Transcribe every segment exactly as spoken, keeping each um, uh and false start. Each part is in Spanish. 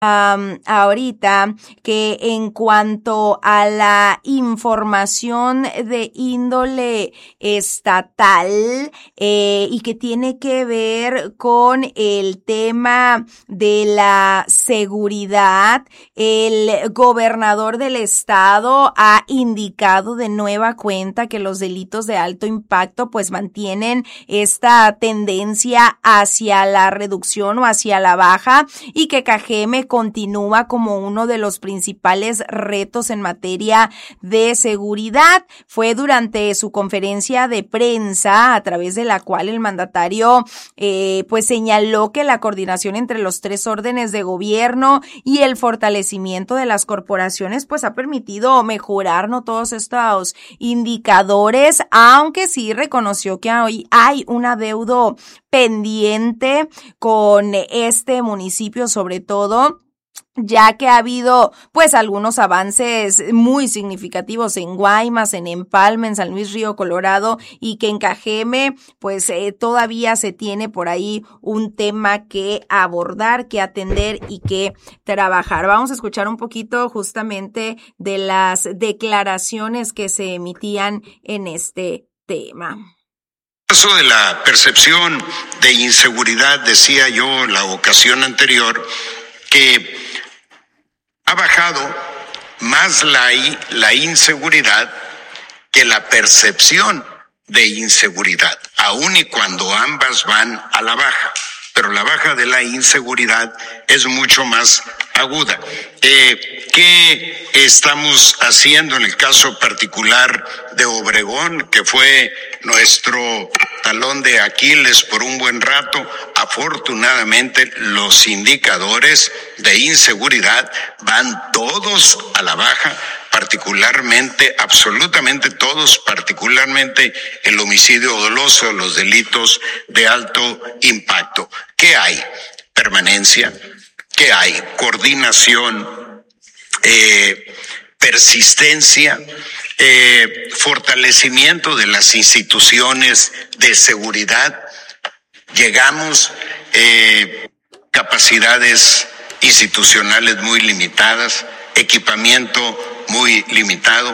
Um, ahorita que en cuanto a la información de índole estatal eh, y que tiene que ver con el tema de la seguridad, el gobernador del estado ha indicado de nueva cuenta que los delitos de alto impacto pues mantienen esta tendencia hacia la reducción o hacia la baja y que Cajeme continúa como uno de los principales retos en materia de seguridad. Fue durante su conferencia de prensa a través de la cual el mandatario eh, pues señaló que la coordinación entre los tres órdenes de gobierno y el fortalecimiento de las corporaciones pues ha permitido mejorar no todos estos indicadores, aunque sí reconoció que hoy hay un adeudo pendiente con este municipio, sobre todo ya que ha habido pues algunos avances muy significativos en Guaymas, en Empalme, en San Luis Río Colorado, y que en Cajeme pues eh, todavía se tiene por ahí un tema que abordar, que atender y que trabajar. Vamos a escuchar un poquito justamente de las declaraciones que se emitían en este tema. En el caso de la percepción de inseguridad, decía yo la ocasión anterior que ha bajado más la, la inseguridad que la percepción de inseguridad, aun y cuando ambas van a la baja, pero la baja de la inseguridad es mucho más aguda. Eh, ¿Qué estamos haciendo en el caso particular de Obregón, que fue nuestro talón de Aquiles por un buen rato? Afortunadamente, los indicadores de inseguridad van todos a la baja, particularmente, absolutamente todos, particularmente el homicidio doloso, los delitos de alto impacto. ¿Qué hay? Permanencia. ¿Qué hay? Coordinación, eh, persistencia, eh, fortalecimiento de las instituciones de seguridad. Llegamos, eh, capacidades institucionales muy limitadas, equipamiento muy limitado,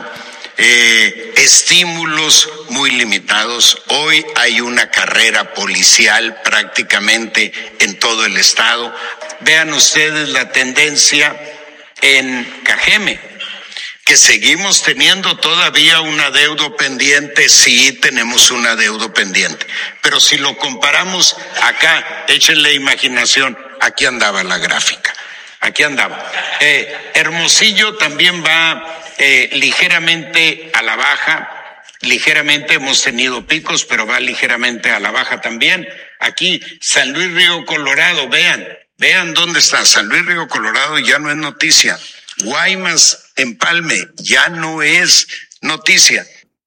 eh, estímulos muy limitados. Hoy hay una carrera policial prácticamente en todo el estado. Vean ustedes la tendencia en Cajeme, que seguimos teniendo todavía un adeudo pendiente. Sí, tenemos un adeudo pendiente, pero si lo comparamos acá, échenle imaginación, aquí andaba la gráfica, aquí andaba. Eh, Hermosillo también va eh, ligeramente a la baja, ligeramente hemos tenido picos, pero va ligeramente a la baja también. Aquí, San Luis Río Colorado, vean, vean dónde está. San Luis Río Colorado ya no es noticia. Guaymas, Empalme, ya no es noticia.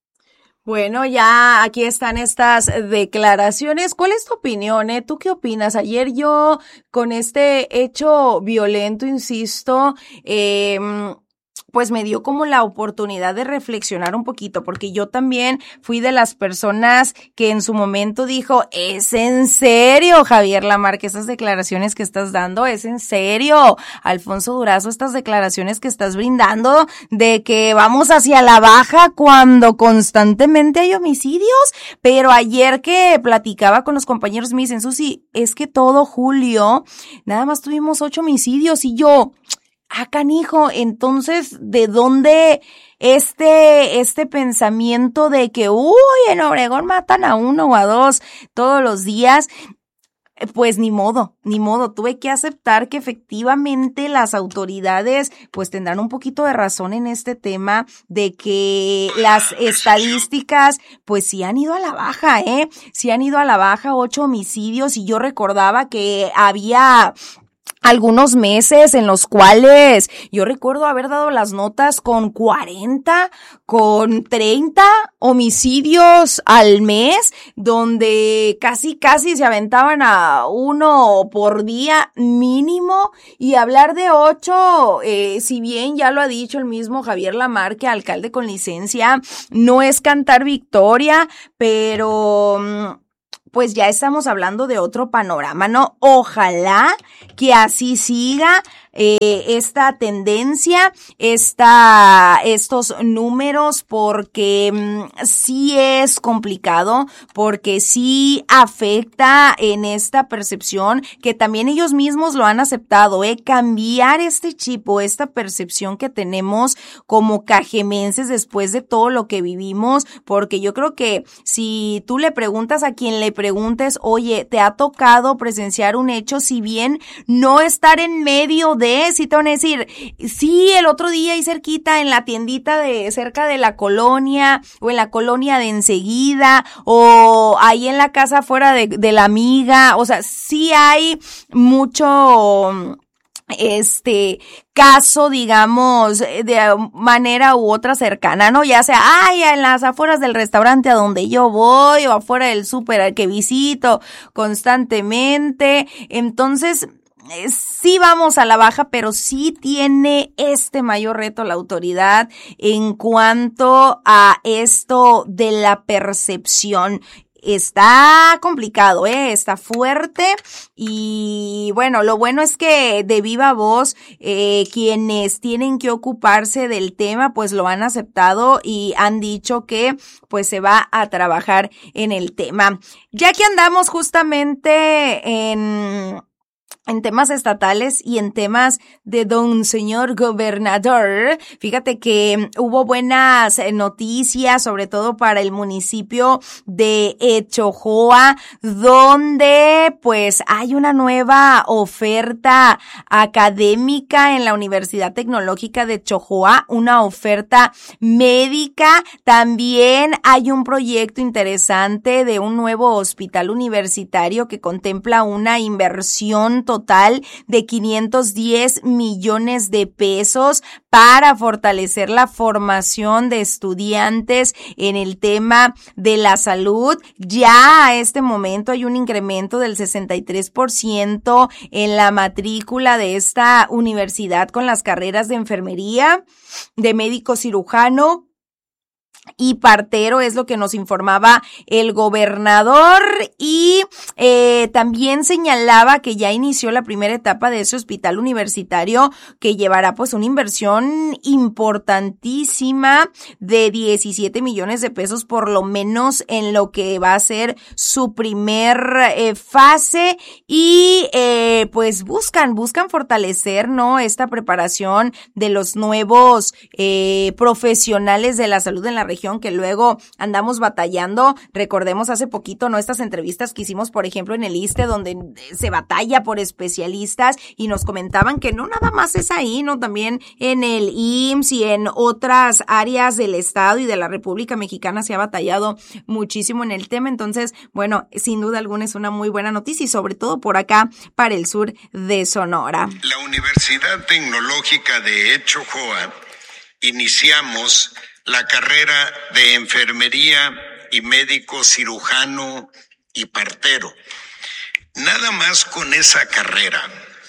Bueno, ya aquí están estas declaraciones. ¿Cuál es tu opinión, eh? ¿Tú qué opinas? Ayer yo, con este hecho violento, insisto, eh, pues me dio como la oportunidad de reflexionar un poquito, porque yo también fui de las personas que en su momento dijo, ¿es en serio, Javier Lamarque, esas declaraciones que estás dando? ¿Es en serio, Alfonso Durazo, estas declaraciones que estás brindando de que vamos hacia la baja cuando constantemente hay homicidios? Pero ayer que platicaba con los compañeros me dicen, Susi, es que todo julio nada más tuvimos ocho homicidios, y yo... Ah, canijo, entonces, ¿de dónde este, este pensamiento de que, uy, en Obregón matan a uno o a dos todos los días? Pues ni modo, ni modo, tuve que aceptar que efectivamente las autoridades pues tendrán un poquito de razón en este tema de que las estadísticas pues sí han ido a la baja, ¿eh? Sí han ido a la baja, ocho homicidios, y yo recordaba que había algunos meses en los cuales yo recuerdo haber dado las notas con cuarenta, con treinta homicidios al mes, donde casi casi se aventaban a uno por día mínimo. Y hablar de ocho, eh, si bien ya lo ha dicho el mismo Javier Lamarque, alcalde con licencia, no es cantar victoria, pero... pues ya estamos hablando de otro panorama, ¿no? Ojalá que así siga, eh, esta tendencia, esta, estos números, porque mmm, sí es complicado, porque sí afecta en esta percepción que también ellos mismos lo han aceptado, ¿eh? Cambiar este chip o esta percepción que tenemos como cajemenses después de todo lo que vivimos, porque yo creo que si tú le preguntas a quien le preguntes, oye, ¿te ha tocado presenciar un hecho? Si bien no estar en medio de, si te van a decir, sí, el otro día ahí cerquita en la tiendita de cerca de la colonia o en la colonia de enseguida o ahí en la casa afuera de, de la amiga, o sea, sí hay mucho este caso, digamos, de manera u otra cercana, ¿no? Ya sea, ay, en las afueras del restaurante a donde yo voy o afuera del súper al que visito constantemente. Entonces, sí vamos a la baja, pero sí tiene este mayor reto la autoridad en cuanto a esto de la percepción. Está complicado, ¿eh? Está fuerte y bueno, lo bueno es que de viva voz eh, quienes tienen que ocuparse del tema pues lo han aceptado y han dicho que pues se va a trabajar en el tema. Ya que andamos justamente en... en temas estatales y en temas de don señor gobernador, fíjate que hubo buenas noticias, sobre todo para el municipio de Chojoa, donde pues hay una nueva oferta académica en la Universidad Tecnológica de Chojoa, una oferta médica. También hay un proyecto interesante de un nuevo hospital universitario que contempla una inversión total total de quinientos diez millones de pesos para fortalecer la formación de estudiantes en el tema de la salud. Ya a este momento hay un incremento del sesenta y tres por ciento en la matrícula de esta universidad con las carreras de enfermería, de médico cirujano y partero, es lo que nos informaba el gobernador, y eh, también señalaba que ya inició la primera etapa de ese hospital universitario que llevará pues una inversión importantísima de diecisiete millones de pesos por lo menos en lo que va a ser su primer eh, fase y eh, pues buscan, buscan fortalecer, ¿no?, esta preparación de los nuevos eh, profesionales de la salud en la región que luego andamos batallando. Recordemos hace poquito, ¿no?, estas entrevistas que hicimos, por ejemplo, en el ISSSTE, donde se batalla por especialistas y nos comentaban que no nada más es ahí, ¿no?, también en el I M S S y en otras áreas del Estado y de la República Mexicana se ha batallado muchísimo en el tema. Entonces, bueno, sin duda alguna es una muy buena noticia y sobre todo por acá para el sur de Sonora. La Universidad Tecnológica de Chojoa iniciamos la carrera de enfermería y médico cirujano y partero. Nada más con esa carrera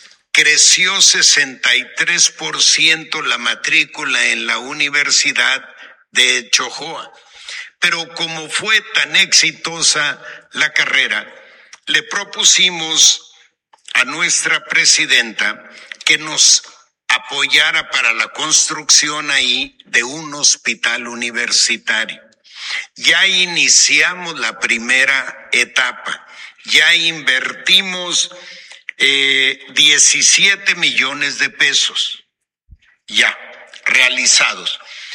creció sesenta y tres por ciento la matrícula en la Universidad de Chojoa. Pero como fue tan exitosa la carrera, le propusimos a nuestra presidenta que nos apoyara para la construcción ahí de un hospital universitario. Ya iniciamos la primera etapa, ya invertimos eh, diecisiete millones de pesos, ya realizados.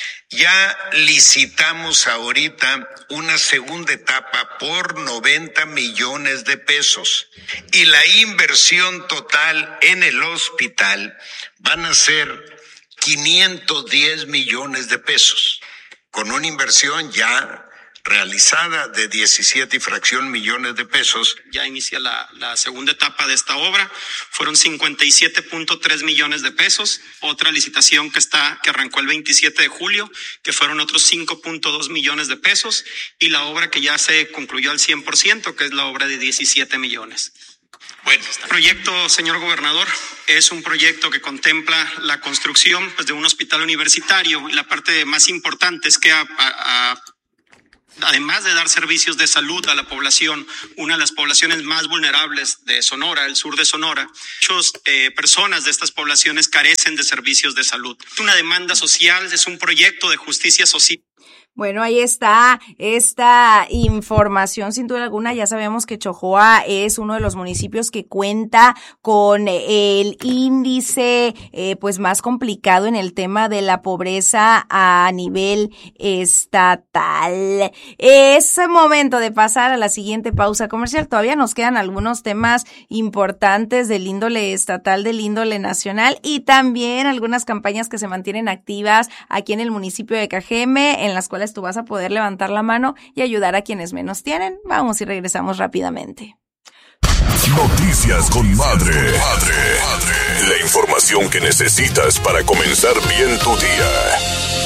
Ya licitamos ahorita una segunda etapa por noventa millones de pesos y la inversión total en el hospital van a ser quinientos diez millones de pesos, con una inversión ya realizada de diecisiete y fracción millones de pesos. Ya inicia la, la segunda etapa de esta obra, fueron cincuenta y siete punto tres millones de pesos, otra licitación que está que arrancó el veintisiete de julio, que fueron otros cinco punto dos millones de pesos, y la obra que ya se concluyó al cien por ciento, que es la obra de diecisiete millones. Bueno, este proyecto, señor gobernador, es un proyecto que contempla la construcción pues, de un hospital universitario, y la parte más importante es que a, a, a además de dar servicios de salud a la población, una de las poblaciones más vulnerables de Sonora, el sur de Sonora, muchas eh, personas de estas poblaciones carecen de servicios de salud. Es una demanda social, es un proyecto de justicia social. Bueno, ahí está esta información, sin duda alguna. Ya sabemos que Chojoa es uno de los municipios que cuenta con el índice eh, pues más complicado en el tema de la pobreza a nivel estatal. Es momento de pasar a la siguiente pausa comercial. Todavía nos quedan algunos temas importantes del índole estatal, del índole nacional y también algunas campañas que se mantienen activas aquí en el municipio de Cajeme, en las cuales tú vas a poder levantar la mano y ayudar a quienes menos tienen. Vamos y regresamos rápidamente. Noticias con Madre. Madre. Madre. La información que necesitas para comenzar bien tu día.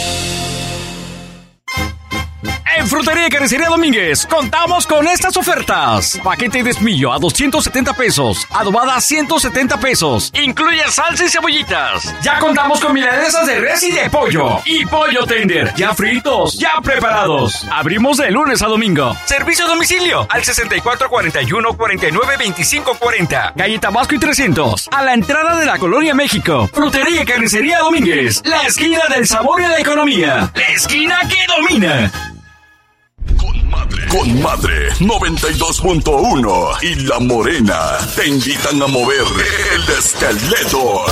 En Frutería y Carnicería Domínguez contamos con estas ofertas. Paquete de espillo a doscientos setenta pesos, adobada a ciento setenta pesos. Incluye salsa y cebollitas. Ya contamos con milanesas de res y de pollo. Y pollo tender, ya fritos, ya preparados. Abrimos de lunes a domingo. Servicio a domicilio al sesenta y cuatro cuarenta y uno cuarenta y nueve veinticinco cuarenta. Calle Tabasco y trescientos. A la entrada de la Colonia México. Frutería y Carnicería Domínguez. La esquina del sabor y la economía. La esquina que domina. Con Madre noventa y dos punto uno y La Morena te invitan a mover el esqueleto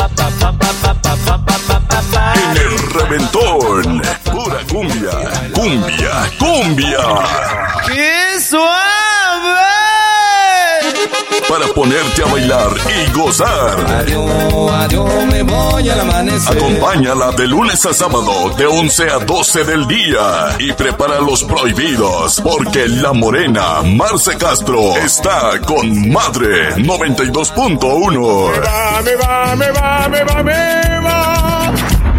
en el reventón. Pura cumbia, cumbia, cumbia. ¡Qué suave! Para ponerte a bailar y gozar. Adiós, adiós, me voy al amanecer. Acompáñala de lunes a sábado de once a doce del día y prepara los prohibidos porque La Morena Marce Castro está con Madre noventa y dos punto uno. Me va, me va, me va, me va, me va.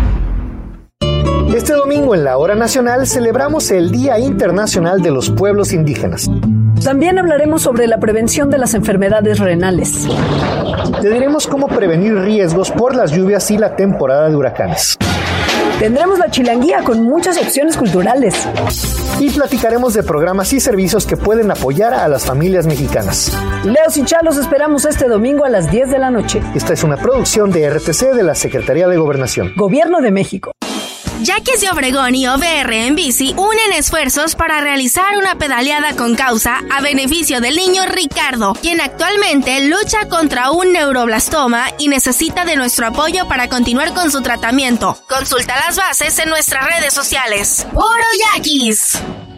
Este domingo en la Hora Nacional celebramos el Día Internacional de los Pueblos Indígenas. También hablaremos sobre la prevención de las enfermedades renales. Te diremos cómo prevenir riesgos por las lluvias y la temporada de huracanes. Tendremos la chilanguía con muchas opciones culturales. Y platicaremos de programas y servicios que pueden apoyar a las familias mexicanas. Leos y Chalos esperamos este domingo a las diez de la noche. Esta es una producción de R T C de la Secretaría de Gobernación. Gobierno de México. Yaquis de Obregón y O V R en bici unen esfuerzos para realizar una pedaleada con causa a beneficio del niño Ricardo, quien actualmente lucha contra un neuroblastoma y necesita de nuestro apoyo para continuar con su tratamiento. Consulta las bases en nuestras redes sociales. ¡Oro Yaquis!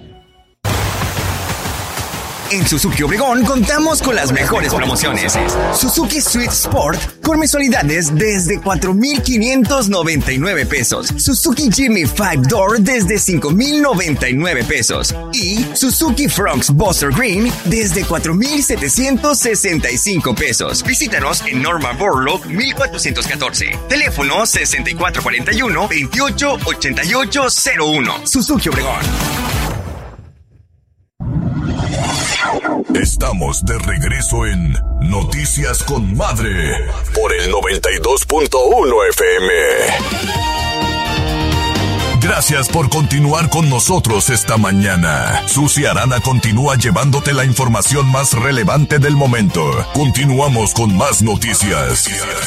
En Suzuki Obregón contamos con las mejores promociones. Suzuki Swift Sport con mensualidades desde cuatro mil quinientos noventa y nueve pesos. Suzuki Jimmy five Door desde cinco mil noventa y nueve pesos. Y Suzuki Fronx Buster Green desde cuatro mil setecientos sesenta y cinco pesos. Visítanos en Norma Borlaug mil cuatrocientos catorce. Teléfono sesenta y cuatro cuarenta y uno veintiocho ochenta y ocho cero uno. Suzuki Obregón. Estamos de regreso en Noticias con Madre por el noventa y dos punto uno F M. Gracias por continuar con nosotros esta mañana. Susi Arana continúa llevándote la información más relevante del momento. Continuamos con más noticias.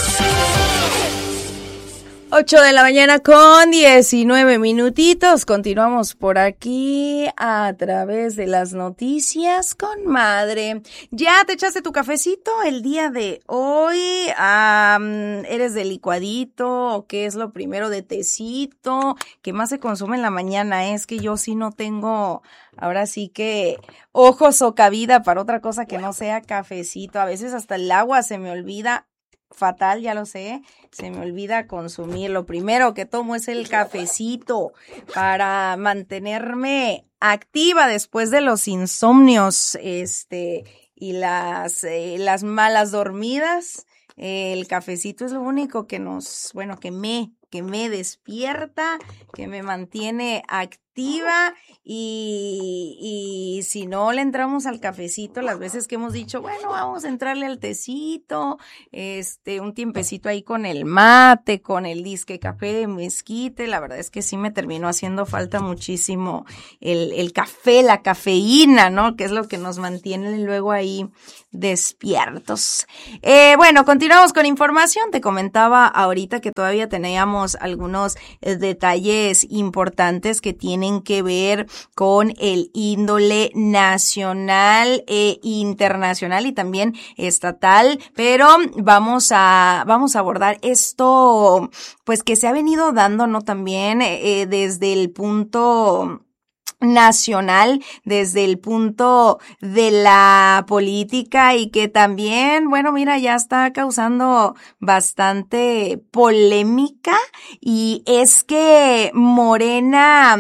ocho de la mañana con diecinueve minutitos. Continuamos por aquí a través de las noticias con Madre. ¿Ya te echaste tu cafecito el día de hoy? Um, ¿Eres de licuadito o qué es lo primero de tecito? ¿Qué más se consume en la mañana? Es que yo sí no tengo, ahora sí que ojos o cabida para otra cosa que no sea cafecito. A veces hasta el agua se me olvida. Fatal, ya lo sé, se me olvida consumir. Lo primero que tomo es el cafecito para mantenerme activa después de los insomnios este y las, eh, las malas dormidas. El cafecito es lo único que nos, bueno, que me, que me despierta, que me mantiene activa. activa. Y, y si no le entramos al cafecito, las veces que hemos dicho, bueno, vamos a entrarle al tecito, este, un tiempecito ahí con el mate, con el disque café de mezquite, la verdad es que sí me terminó haciendo falta muchísimo el, el café, la cafeína, ¿no? Que es lo que nos mantiene luego ahí despiertos. Eh, bueno, continuamos con información. Te comentaba ahorita que todavía teníamos algunos eh, detalles importantes que tienen que ver con el índole nacional e internacional y también estatal, pero vamos a vamos a abordar esto pues que se ha venido dando, ¿no? También eh, desde el punto nacional, desde el punto de la política y que también, bueno, mira, ya está causando bastante polémica y es que Morena,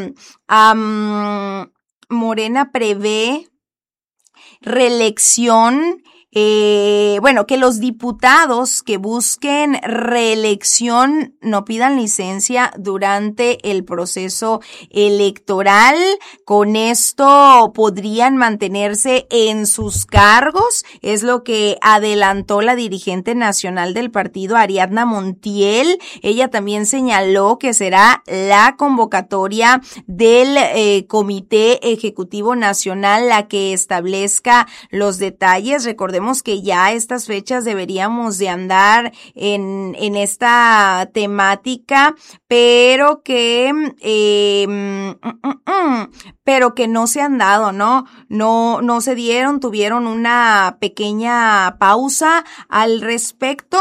um, Morena prevé reelección. Eh, bueno, que los diputados que busquen reelección no pidan licencia durante el proceso electoral. Con esto podrían mantenerse en sus cargos. Es lo que adelantó la dirigente nacional del partido, Ariadna Montiel. Ella también señaló que será la convocatoria del eh, Comité Ejecutivo Nacional la que establezca los detalles. Recordemos que ya a estas fechas deberíamos de andar en, en esta temática, pero que, eh, mm, mm, mm, pero que no se han dado, ¿no? No, no se dieron, tuvieron una pequeña pausa al respecto.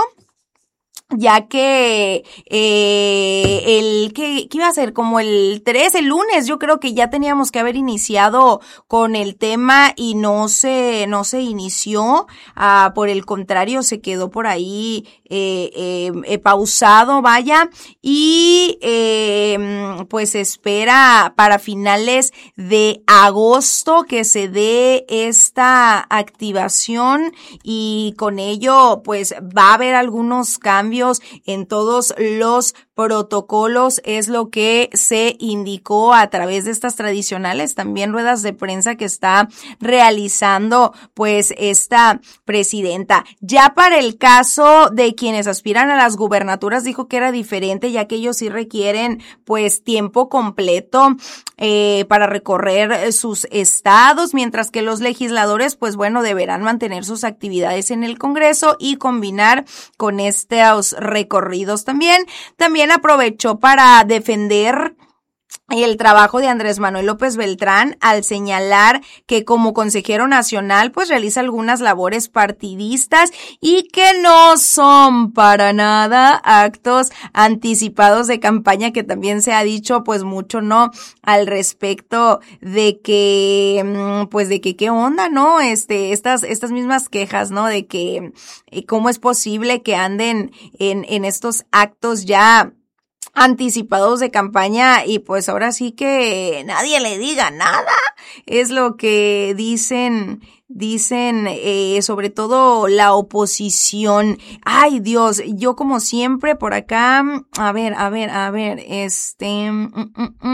Ya que eh, el que, ¿qué iba a ser? Como el tres, el lunes, yo creo que ya teníamos que haber iniciado con el tema y no se, no se inició. Ah, por el contrario, se quedó por ahí eh, eh, eh, pausado, vaya. Y eh, pues espera para finales de agosto que se dé esta activación y con ello pues va a haber algunos cambios en todos los protocolos, es lo que se indicó a través de estas tradicionales también ruedas de prensa que está realizando pues esta presidenta. Ya para el caso de quienes aspiran a las gubernaturas dijo que era diferente, ya que ellos sí requieren pues tiempo completo eh, para recorrer sus estados, mientras que los legisladores pues bueno deberán mantener sus actividades en el Congreso y combinar con estos recorridos también. También aprovechó para defender el trabajo de Andrés Manuel López Beltrán al señalar que como consejero nacional pues realiza algunas labores partidistas y que no son para nada actos anticipados de campaña, que también se ha dicho pues mucho, ¿no? Al respecto de que pues de que qué onda, ¿no? Este estas estas mismas quejas, ¿no? De que eh, cómo es posible que anden en en estos actos ya anticipados de campaña y pues ahora sí que nadie le diga nada, es lo que dicen, dicen eh, sobre todo la oposición. Ay Dios, yo como siempre por acá, a ver, a ver, a ver, este, mm, mm,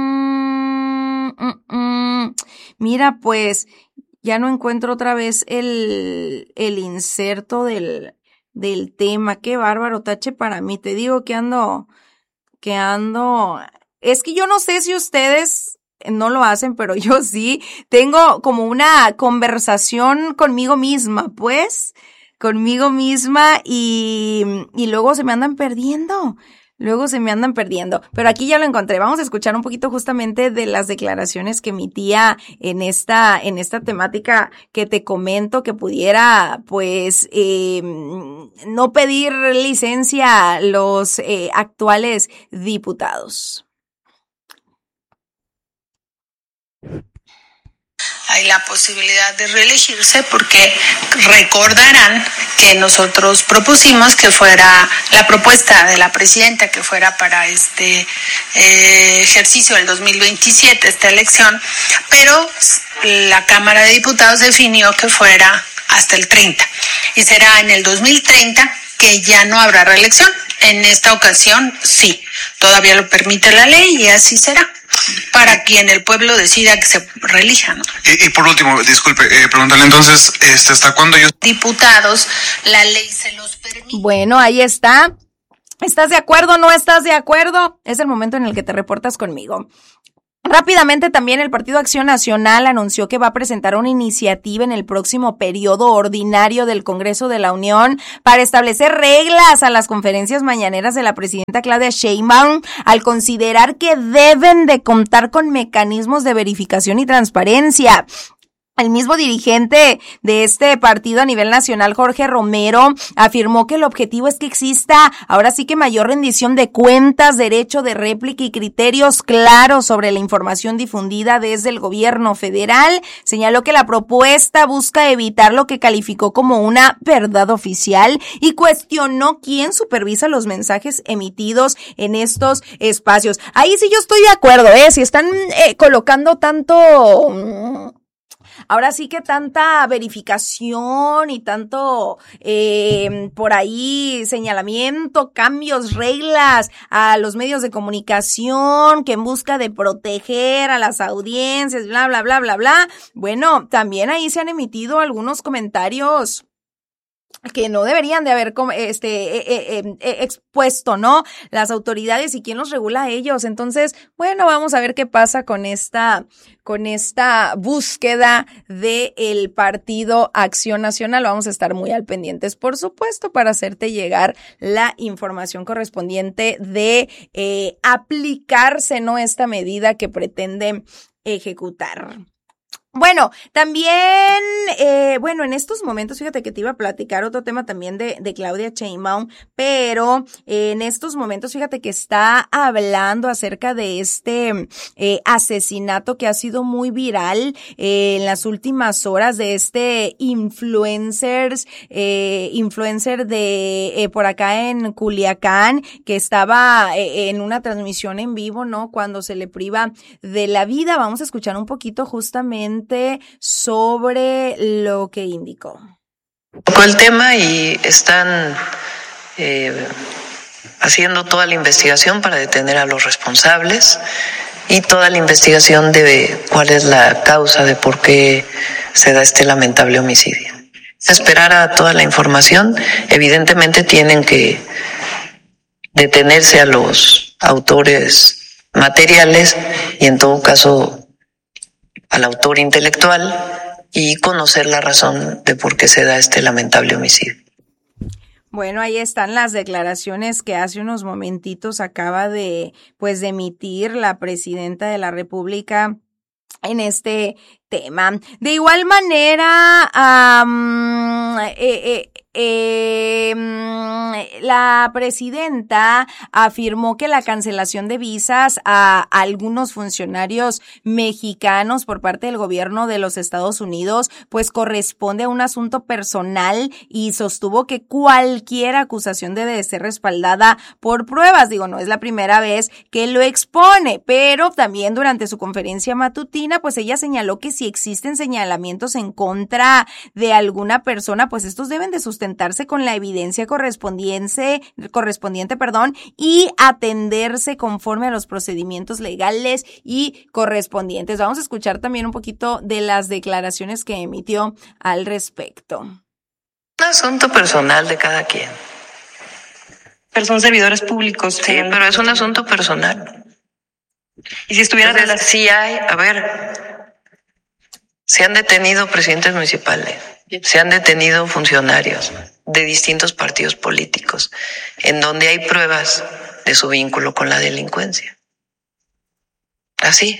mm, mm, mm, mira pues ya no encuentro otra vez el, el inserto del, del tema, qué bárbaro, tache para mí, te digo que ando... que ando, es que yo no sé si ustedes no lo hacen, pero yo sí, tengo como una conversación conmigo misma, pues, conmigo misma y, y luego se me andan perdiendo, luego se me andan perdiendo, pero aquí ya lo encontré. Vamos a escuchar un poquito justamente de las declaraciones que emitía en esta, en esta temática que te comento, que pudiera, pues, eh, no pedir licencia a los eh, actuales diputados. Hay la posibilidad de reelegirse porque recordarán que nosotros propusimos que fuera la propuesta de la presidenta que fuera para este eh, ejercicio del dos mil veintisiete, esta elección, pero la Cámara de Diputados definió que fuera hasta el treinta y será en el dos mil treinta que ya no habrá reelección. En esta ocasión sí, todavía lo permite la ley y así será. para quien el pueblo decida que se reelija, ¿no? Y, y por último, disculpe, eh, preguntarle entonces, este, ¿hasta cuándo ellos? Diputados, la ley se los permite. Bueno, ahí está. ¿Estás de acuerdo? ¿No estás de acuerdo? Es el momento en el que te reportas conmigo. Rápidamente también el Partido Acción Nacional anunció que va a presentar una iniciativa en el próximo periodo ordinario del Congreso de la Unión para establecer reglas a las conferencias mañaneras de la presidenta Claudia Sheinbaum al considerar que deben de contar con mecanismos de verificación y transparencia. El mismo dirigente de este partido a nivel nacional, Jorge Romero, afirmó que el objetivo es que exista ahora sí que mayor rendición de cuentas, derecho de réplica y criterios claros sobre la información difundida desde el gobierno federal. Señaló que la propuesta busca evitar lo que calificó como una verdad oficial y cuestionó quién supervisa los mensajes emitidos en estos espacios. Ahí sí yo estoy de acuerdo, ¿eh? Si están eh, colocando tanto... Ahora sí que tanta verificación y tanto eh, por ahí señalamiento, cambios, reglas a los medios de comunicación que en busca de proteger a las audiencias, bla, bla, bla, bla, bla. Bueno, también ahí se han emitido algunos comentarios que no deberían de haber este eh, eh, eh, expuesto, ¿no? Las autoridades y quién los regula a ellos. Entonces, bueno, vamos a ver qué pasa con esta con esta búsqueda de el Partido Acción Nacional. Vamos a estar muy al pendientes, por supuesto, para hacerte llegar la información correspondiente de eh, aplicarse, ¿no? Esta medida que pretende ejecutar. Bueno, también, eh, bueno, en estos momentos, fíjate que te iba a platicar otro tema también de, de Claudia Sheinbaum, pero eh, en estos momentos, fíjate que está hablando acerca de este eh, asesinato que ha sido muy viral eh, en las últimas horas de este influencers, eh, influencer de eh, por acá en Culiacán, que estaba eh, en una transmisión en vivo, ¿no? Cuando se le priva de la vida. Vamos a escuchar un poquito justamente sobre lo que indicó. Tocó el tema y están eh, haciendo toda la investigación para detener a los responsables y toda la investigación de cuál es la causa de por qué se da este lamentable homicidio. Esperar a toda la información, evidentemente tienen que detenerse a los autores materiales y en todo caso al autor intelectual y conocer la razón de por qué se da este lamentable homicidio. Bueno, ahí están las declaraciones que hace unos momentitos acaba de, pues, de emitir la presidenta de la República en este tema. De igual manera, um, eh, eh, eh, la presidenta afirmó que la cancelación de visas a algunos funcionarios mexicanos por parte del gobierno de los Estados Unidos pues corresponde a un asunto personal y sostuvo que cualquier acusación debe de ser respaldada por pruebas. Digo, no es la primera vez que lo expone, pero también durante su conferencia matutina pues ella señaló que si existen señalamientos en contra de alguna persona, pues estos deben de sustentarse con la evidencia correspondiente, correspondiente, perdón, y atenderse conforme a los procedimientos legales y correspondientes. Vamos a escuchar también un poquito de las declaraciones que emitió al respecto. Un asunto personal de cada quien. Pero son servidores públicos. Sí, pero es un asunto personal. Y si estuviera... Entonces, sí hay, a ver... Se han detenido presidentes municipales, se han detenido funcionarios de distintos partidos políticos, en donde hay pruebas de su vínculo con la delincuencia. Así.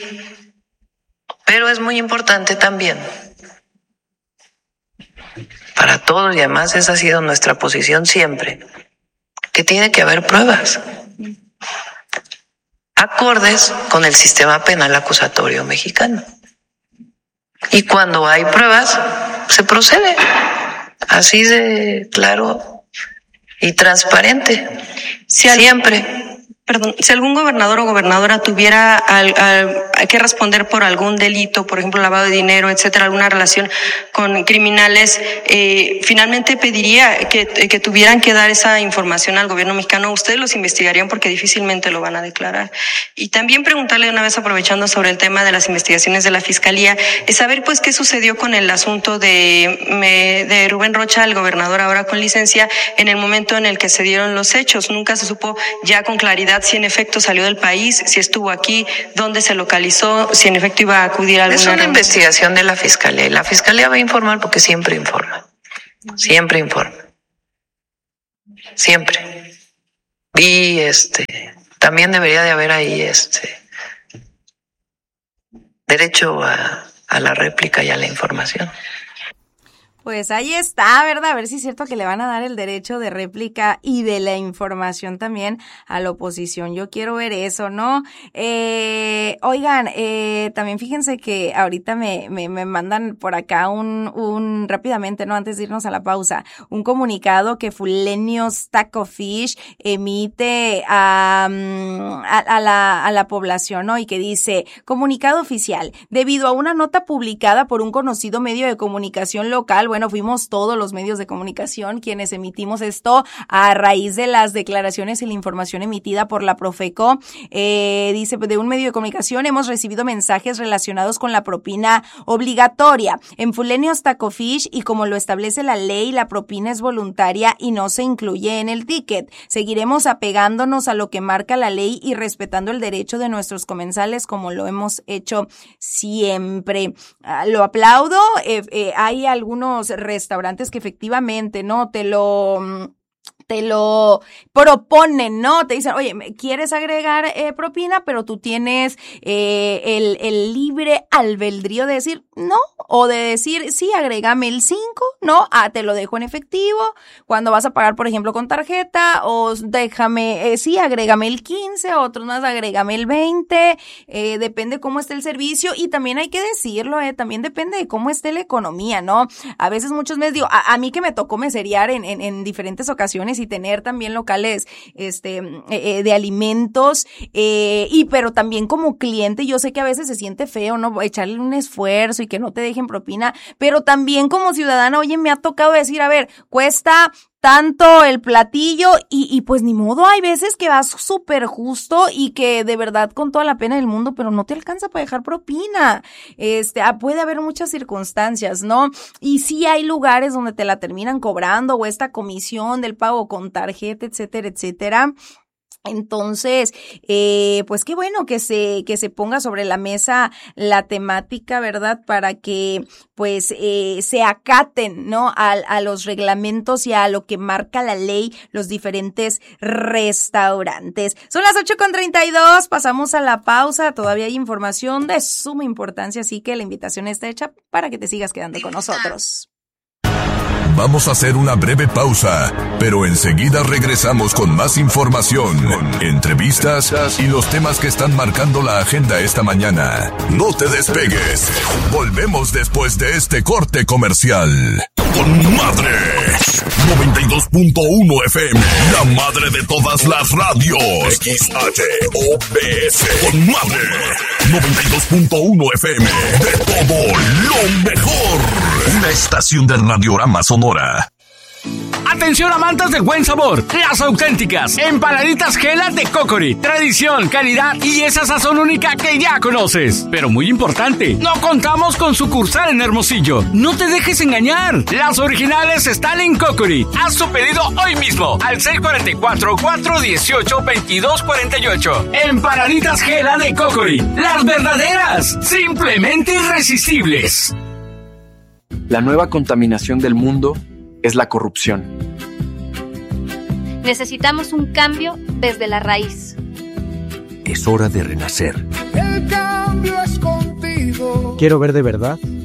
Pero es muy importante también, para todos, y además esa ha sido nuestra posición siempre, que tiene que haber pruebas acordes con el sistema penal acusatorio mexicano. Y cuando hay pruebas, se procede. Así de claro y transparente. Si Siempre. Perdón, si algún gobernador o gobernadora tuviera al, al, que responder por algún delito, por ejemplo, lavado de dinero, etcétera, alguna relación con criminales, eh, finalmente pediría que, que tuvieran que dar esa información al gobierno mexicano. Ustedes los investigarían porque difícilmente lo van a declarar. Y también preguntarle una vez, aprovechando sobre el tema de las investigaciones de la Fiscalía, es saber pues qué sucedió con el asunto de, me, de Rubén Rocha, el gobernador ahora con licencia, en el momento en el que se dieron los hechos. Nunca se supo ya con claridad si en efecto salió del país, si estuvo aquí, dónde se localizó, si en efecto iba a acudir a alguna... Es una investigación de la Fiscalía y la Fiscalía va a informar porque siempre informa. Siempre informa. Siempre. Y este, también debería de haber ahí este derecho a, a la réplica y a la información. Pues ahí está, ¿verdad? A ver si es cierto que le van a dar el derecho de réplica y de la información también a la oposición. Yo quiero ver eso, ¿no? Eh, oigan, eh, también fíjense que ahorita me, me, me mandan por acá un, un, rápidamente, ¿no? Antes de irnos a la pausa, un comunicado que Fulenios Taco Fish emite a, a, a la, a la población, ¿no? Y que dice, comunicado oficial, debido a una nota publicada por un conocido medio de comunicación local, bueno, fuimos todos los medios de comunicación quienes emitimos esto a raíz de las declaraciones y la información emitida por la Profeco. Eh, dice, de un medio de comunicación hemos recibido mensajes relacionados con la propina obligatoria en Fulenios Taco Fish y como lo establece la ley, la propina es voluntaria y no se incluye en el ticket. Seguiremos apegándonos a lo que marca la ley y respetando el derecho de nuestros comensales como lo hemos hecho siempre. Ah, lo aplaudo. Eh, eh, hay algunos restaurantes que efectivamente, ¿no? Te lo... te lo proponen, ¿no? Te dicen, oye, ¿quieres agregar eh, propina? Pero tú tienes eh, el, el libre albedrío de decir no, o de decir, sí, agrégame el cinco, ¿no? Ah, te lo dejo en efectivo, cuando vas a pagar, por ejemplo, con tarjeta, o déjame, eh, sí, agrégame el quince, otros más, agrégame el veinte, eh, depende cómo esté el servicio, y también hay que decirlo, eh, también depende de cómo esté la economía, ¿no? A veces muchos meses, digo, a, a mí que me tocó meseriar en, en, en diferentes ocasiones y tener también locales este eh, de alimentos eh, y pero también como cliente yo sé que a veces se siente feo, ¿no? Echarle un esfuerzo y que no te dejen propina, pero también como ciudadana, oye, me ha tocado decir, a ver, cuesta tanto el platillo y, y pues ni modo, hay veces que vas súper justo y que de verdad con toda la pena del mundo, pero no te alcanza para dejar propina. Este, ah, puede haber muchas circunstancias, ¿no? Y sí hay lugares donde te la terminan cobrando o esta comisión del pago con tarjeta, etcétera, etcétera. Entonces, eh, pues qué bueno que se, que se ponga sobre la mesa la temática, ¿verdad? Para que, pues, eh, se acaten, ¿no? A, a los reglamentos y a lo que marca la ley los diferentes restaurantes. Son las ocho con treinta y dos, pasamos a la pausa, todavía hay información de suma importancia, así que la invitación está hecha para que te sigas quedando con nosotros. Vamos a hacer una breve pausa, pero enseguida regresamos con más información, entrevistas y los temas que están marcando la agenda esta mañana. No te despegues. Volvemos después de este corte comercial. Con Madre noventa y dos punto uno F M, la madre de todas las radios. X H O B S. Con Madre noventa y dos punto uno F M, de todo lo mejor. Una estación de Radiorama Sonora. Atención amantes del buen sabor, las auténticas empanaditas Gela de Cocori. Tradición, calidad y esa sazón única que ya conoces. Pero muy importante, no contamos con sucursal en Hermosillo. No te dejes engañar, las originales están en Cocori. Haz tu pedido hoy mismo al seis cuatro cuatro, cuatro uno ocho, veintidós cuarenta y ocho. Empanaditas Gela de Cocori, las verdaderas, simplemente irresistibles. La nueva contaminación del mundo es la corrupción. Necesitamos un cambio desde la raíz. Es hora de renacer. El cambio es contigo. Quiero ver de verdad